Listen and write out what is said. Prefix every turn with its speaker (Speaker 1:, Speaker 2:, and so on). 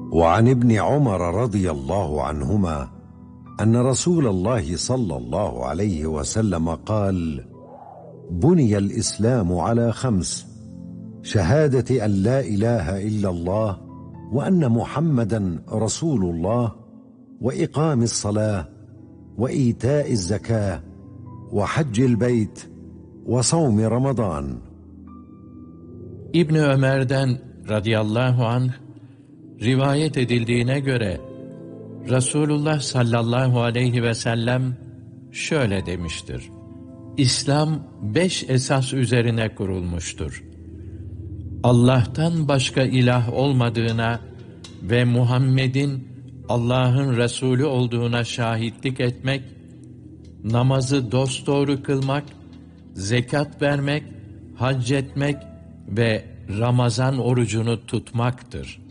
Speaker 1: وعن ابن عمر رضي الله عنهما أن رسول الله صلى الله عليه وسلم قال: بني الإسلام على 5: شهادة أن لا إله إلا الله وأن محمدا رسول الله وإقام الصلاة وإيتاء الزكاة وحج البيت وصوم رمضان.
Speaker 2: İbn Ömer'den radıyallahu anh rivayet edildiğine göre Resulullah sallallahu aleyhi ve sellem şöyle demiştir: İslam 5 esas üzerine kurulmuştur. Allah'tan başka ilah olmadığına ve Muhammed'in Allah'ın Resulü olduğuna şahitlik etmek, namazı dosdoğru kılmak, zekat vermek, hac etmek ve Ramazan orucunu tutmaktır.